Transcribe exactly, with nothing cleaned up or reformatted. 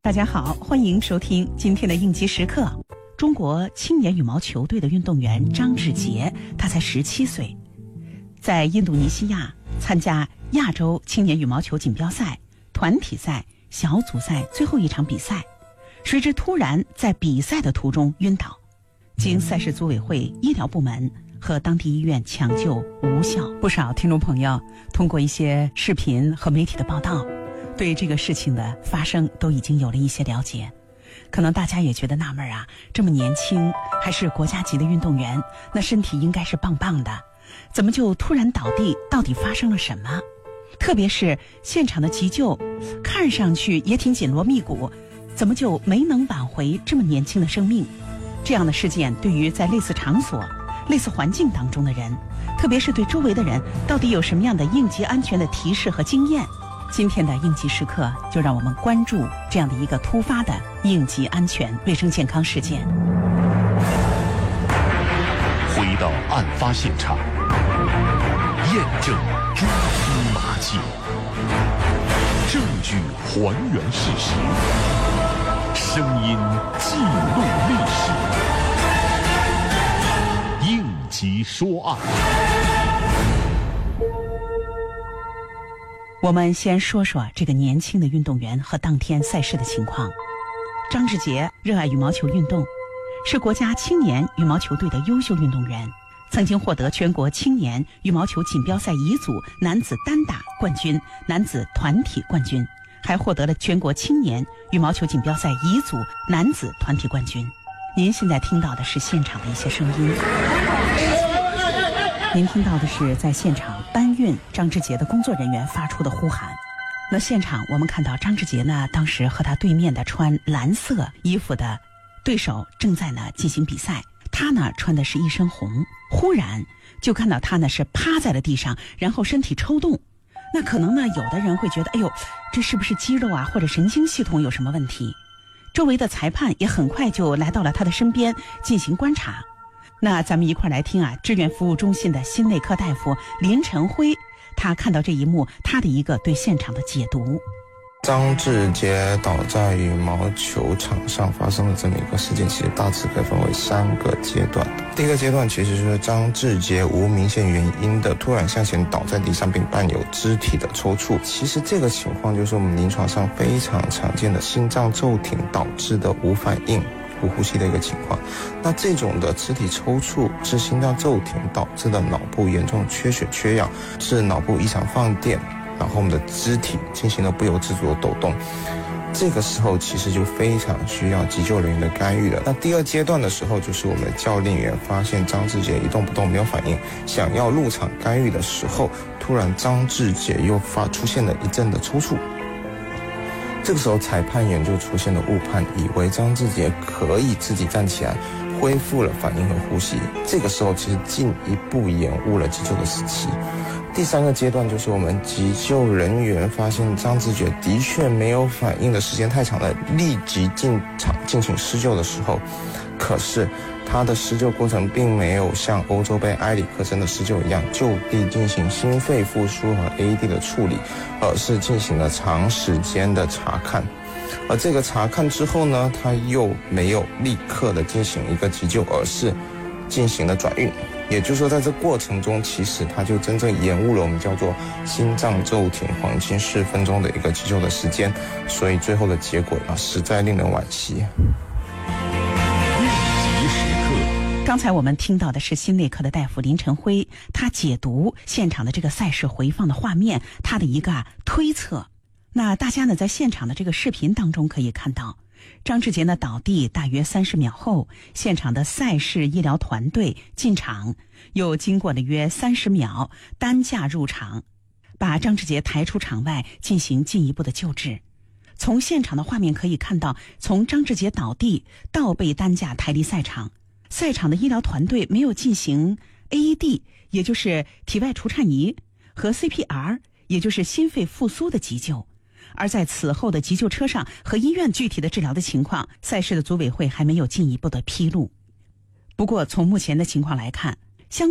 大家好，欢迎收听今天的应急时刻。中国青年羽毛球队的运动员张志杰，他才十七岁，在印度尼西亚参加亚洲青年羽毛球锦标赛团体赛小组赛最后一场比赛，谁知突然在比赛的途中晕倒，经赛事组委会医疗部门和当地医院抢救无效。不少听众朋友通过一些视频和媒体的报道，对这个事情的发生都已经有了一些了解。可能大家也觉得纳闷啊，这么年轻还是国家级的运动员，那身体应该是棒棒的，怎么就突然倒地？到底发生了什么？特别是现场的急救看上去也挺紧锣密鼓，怎么就没能挽回这么年轻的生命？这样的事件对于在类似场所类似环境当中的人，特别是对周围的人，到底有什么样的应急安全的提示和经验？今天的应急时刻就让我们关注这样的一个突发的应急安全卫生健康事件。 回到案发现场，验证蛛丝马迹，证据还原事实，声音记录历史。应急说案。 我们先说说这个年轻的运动员和当天赛事的情况。张志杰热爱羽毛球运动，是国家青年羽毛球队的优秀运动员，曾经获得全国青年羽毛球锦标赛乙组男子单打冠军、男子团体冠军，还获得了全国青年羽毛球锦标赛乙组男子团体冠军。您现在听到的是现场的一些声音，您听到的是在现场搬运张志杰的工作人员发出的呼喊。那现场我们看到张志杰呢，当时和他对面的穿蓝色衣服的对手正在呢进行比赛，他呢穿的是一身红，忽然就看到他呢是趴在了地上，然后身体抽动。那可能呢有的人会觉得，哎呦，这是不是肌肉啊或者神经系统有什么问题？周围的裁判也很快就来到了他的身边进行观察。那咱们一块来听啊，志愿服务中心的心内科大夫林晨辉，他看到这一幕，他的一个对现场的解读。 张志杰倒在羽毛球场上发生的这么一个事件，其实大致可以分为三个阶段。第一个阶段其实是张志杰无明显原因的突然向前倒在地上，并伴有肢体的抽搐。其实这个情况就是我们临床上非常常见的心脏骤停导致的无反应、无呼吸的一个情况。那这种的肢体抽搐是心脏骤停导致的脑部严重缺血缺氧，是脑部异常放电，然后我们的肢体进行了不由自主的抖动。这个时候其实就非常需要急救人员的干预了。那第二阶段的时候，就是我们的教练员发现张志杰一动不动没有反应，想要入场干预的时候，突然张志杰又发出现了一阵的抽搐。这个时候裁判员就出现了误判，以为张志杰可以自己站起来，恢复了反应和呼吸。这个时候其实进一步延误了急救的时期。第三个阶段就是我们急救人员发现张志杰的确没有反应的时间太长了，立即进场进行施救的时候，可是他的施救过程并没有像欧洲杯埃里克森的施救一样就地进行心肺复苏和 A E D 的处理，而是进行了长时间的查看。而这个查看之后呢，他又没有立刻的进行一个急救，而是进行了转运。也就是说，在这过程中，其实他就真正延误了我们叫做心脏骤停黄金四分钟的一个急救的时间，所以最后的结果啊，实在令人惋惜。 应急时刻， 刚才我们听到的是心内科的大夫林晨辉，他解读现场的这个赛事回放的画面，他的一个、啊、推测。那大家呢，在现场的这个视频当中可以看到，张志杰呢倒地大约三十秒后，现场的赛事医疗团队进场，又经过了约三十秒，担架入场，把张志杰抬出场外进行进一步的救治。从现场的画面可以看到，从张志杰倒地到被担架抬离赛场，赛场的医疗团队没有进行 A E D， 也就是体外除颤仪，和 C P R， 也就是心肺复苏的急救。而在此后的急救车上和医院具体的治疗的情况，赛事的组委会还没有进一步的披露。不过从目前的情况来看，